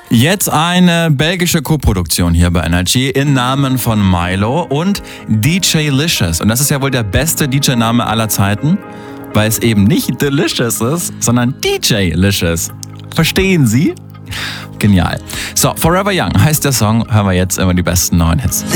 Jetzt eine belgische Koproduktion hier bei Energy im Namen von Milo und DJ Licious. Und das ist ja wohl der beste DJ-Name aller Zeiten, weil es eben nicht Delicious ist, sondern DJ Licious. Verstehen Sie? Genial. So, Forever Young heißt der Song. Hören wir jetzt immer die besten neuen Hits.